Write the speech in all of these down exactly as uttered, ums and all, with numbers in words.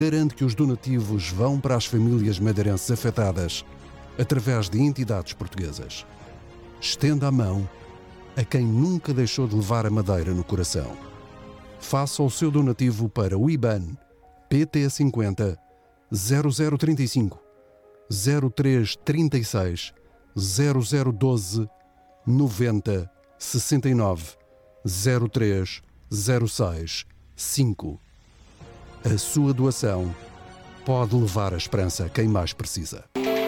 garante que os donativos vão para as famílias madeirenses afetadas através de entidades portuguesas. Estenda a mão a quem nunca deixou de levar a Madeira no coração. Faça o seu donativo para o I B A N P T cinquenta zero zero trinta e cinco zero três trinta e seis zero zero doze noventa sessenta e nove zero três zero seis cinco. A sua doação pode levar a esperança a quem mais precisa.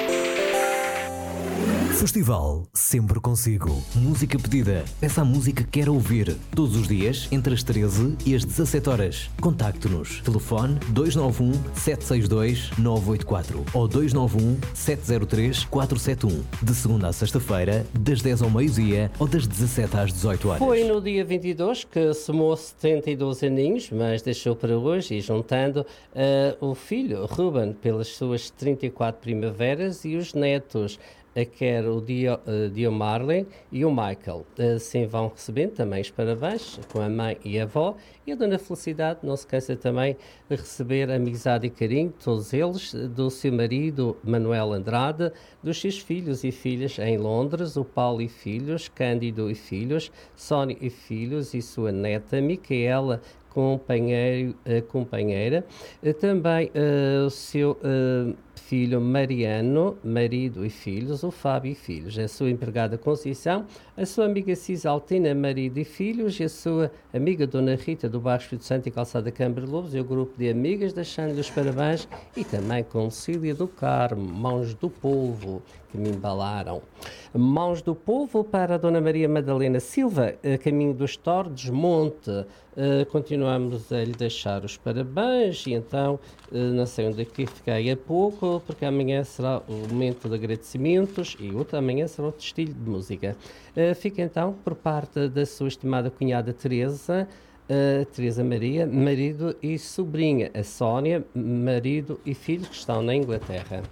Festival Sempre Consigo. Música pedida. Peça a música que quer ouvir. Todos os dias, entre as treze e as dezassete horas. Contacte-nos. Telefone dois nove um sete seis dois nove oito quatro ou dois nove um sete zero três quatro sete um. De segunda a sexta-feira, das dez ao meio-dia ou das dezassete às dezoito horas. Foi no dia vinte e dois que somou setenta e dois aninhos, mas deixou para hoje, e juntando uh, o filho, Ruben, pelas suas trinta e quatro primaveras, e os netos, a quer o Dio, uh, Dio Marley e o Michael. Assim vão recebendo também os parabéns com a mãe e a avó, e a Dona Felicidade não se cansa também de receber amizade e carinho, todos eles, do seu marido Manuel Andrade, dos seus filhos e filhas em Londres, o Paulo e filhos, Cândido e filhos, Sónia e filhos e sua neta Micaela, companheiro, uh, companheira, uh, também uh, o seu uh, filho Mariano, marido e filhos, o Fábio e filhos, a sua empregada Conceição, a sua amiga Cisaltina, marido e filhos, e a sua amiga Dona Rita do Bairro Espírito Santo e Calçada Câmara de Lobos, e o grupo de amigas, deixando-lhe os parabéns, e também com Cília do Carmo, Mãos do Povo, que me embalaram. Mãos do Povo para a Dona Maria Madalena Silva, a caminho do Estordes Monte. Uh, continuamos a lhe deixar os parabéns, e então uh, não sei onde é que fiquei há pouco, porque amanhã será o momento de agradecimentos e outra amanhã será o testilho de música. Uh, fica então por parte da sua estimada cunhada Teresa, uh, Teresa Maria, marido e sobrinha, a Sónia, marido e filhos que estão na Inglaterra.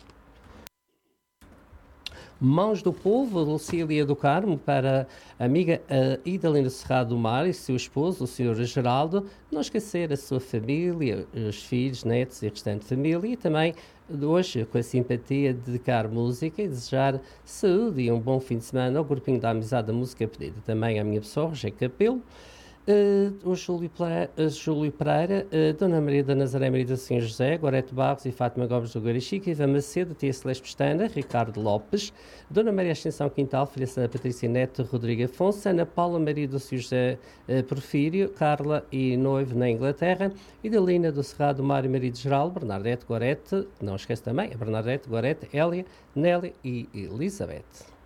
Mãos do Povo, Lucília do Carmo, para a amiga uh, Idalina Serrado do Mar e seu esposo, o senhor Geraldo, não esquecer a sua família, os filhos, netos e restante família, e também hoje, com a simpatia, dedicar música e desejar saúde e um bom fim de semana ao grupinho da Amizade da Música Pedida. Também à minha pessoa, Rogério Capelo, Uh, o Júlio Pereira, uh, Júlio Pereira uh, Dona Maria da Nazaré Maria do Senhor José, Gorete Barros e Fátima Gomes do Garichica, Ivan Macedo, Tia Celeste Pestana, Ricardo Lopes, Dona Maria Ascensão Quintal, Filha Sana Patrícia Neto, Rodrigo Afonso, Ana Paula Maria do Senhor José uh, Porfírio, Carla e noivo na Inglaterra, Idalina do Cerrado, Mário Marido Geral, Bernadette, Gorete, não esquece também, a Bernadette, Gorete, Hélia, Nélia e Elizabeth.